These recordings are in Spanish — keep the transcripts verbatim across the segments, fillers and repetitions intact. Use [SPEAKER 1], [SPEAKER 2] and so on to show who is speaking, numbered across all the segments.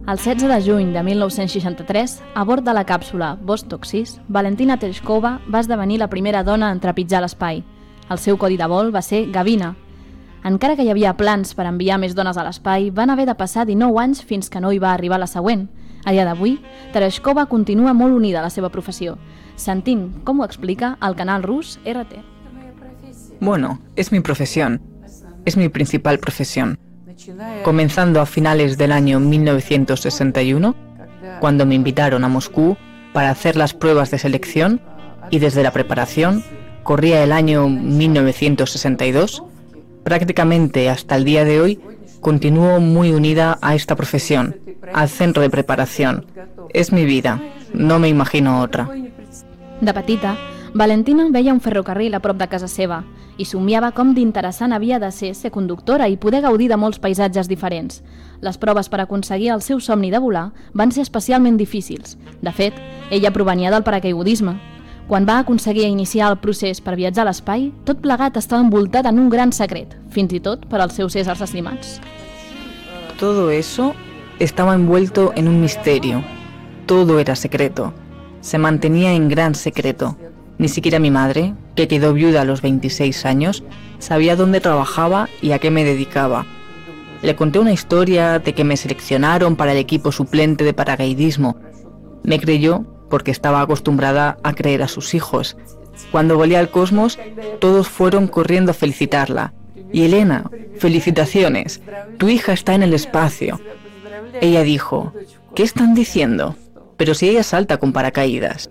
[SPEAKER 1] El setze de juny de mil nou-cents seixanta-tres, a bord de la càpsula Vostok sis, Valentina Tereshkova va esdevenir la primera dona en trepitjar l'espai. El seu codi de vol va ser Gavina. Encara que hi havia plans per enviar més dones a l'espai, van haver de passar dinou anys fins que no hi va arribar la següent. A dia d'avui, Tereshkova continua molt unida a la seva professió. Sentim com ho explica el canal rus R T.
[SPEAKER 2] Bueno, es mi profesión. Es mi principal profesión. Comenzando a finales del año mil novecientos sesenta y uno, cuando me invitaron a Moscú para hacer las pruebas de selección, y desde la preparación corría el año mil novecientos sesenta y dos, prácticamente hasta el día de hoy continúo muy unida a esta profesión, al centro de preparación. És mi vida, no me imagino otra.
[SPEAKER 1] De petita, Valentina veia un ferrocarril a prop de casa seva i somiava com d'interessant havia de ser ser conductora i poder gaudir de molts paisatges diferents. Les proves per aconseguir el seu somni de volar van ser especialment difícils. De fet, ella provenia del paracaigudisme. Quan va aconseguir iniciar el procés per viatjar a l'espai, tot plegat estava envoltat en un gran secret, fins i tot per als seus éssers estimats.
[SPEAKER 2] Todo eso estaba envuelto en un misterio. Todo era secreto. Se mantenía en gran secreto. Ni siquiera mi madre, que quedó viuda a los veintiséis años, sabía dónde trabajaba y a qué me dedicaba. Le conté una historia de que me seleccionaron para el equipo suplente de paracaidismo. Me creyó porque estaba acostumbrada a creer a sus hijos. Cuando volé al cosmos, todos fueron corriendo a felicitarla. Y Elena, felicitaciones, tu hija está en el espacio. Ella dijo, ¿qué están diciendo? Pero si ella salta con paracaídas.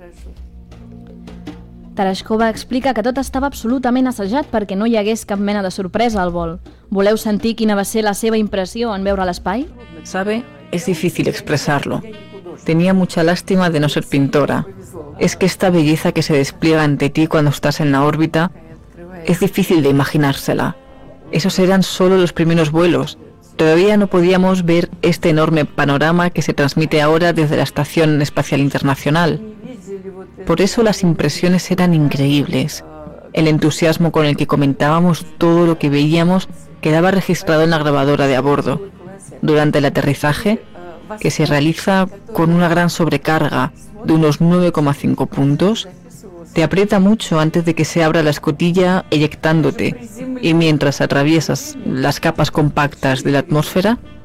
[SPEAKER 1] Tereshkova explica que tot estava absolutament assajat perquè no hi hagués cap mena de sorpresa al vol. Voleu sentir quina va ser la seva impressió en veure l'espai?
[SPEAKER 2] ¿Sabe? Es difícil expresarlo. Tenía mucha lástima de no ser pintora. Es que esta belleza que se despliega ante ti cuando estás en la órbita es difícil de imaginársela. Esos eran solo los primeros vuelos. Todavía no podíamos ver este enorme panorama que se transmite ahora desde la Estación Espacial Internacional. Por eso las impresiones eran increíbles. El entusiasmo con el que comentábamos todo lo que veíamos quedaba registrado en la grabadora de a bordo. Durante el aterrizaje, que se realiza con una gran sobrecarga de unos nueve coma cinco puntos, te aprieta mucho antes de que se abra la escotilla eyectándote, y mientras atraviesas las capas compactas de la atmósfera,